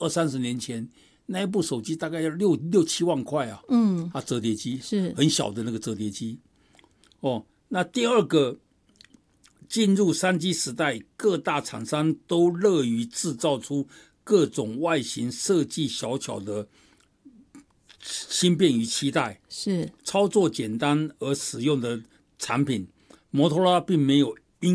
20-30年前，那一部手机大概要6-7万块啊。折叠机是很小的那个折叠机。那第二个，进入3G 时代，各大厂商都乐于制造出各种外形设计小巧的轻便于期待， 是操作简单而实用的产品。摩托罗拉并没有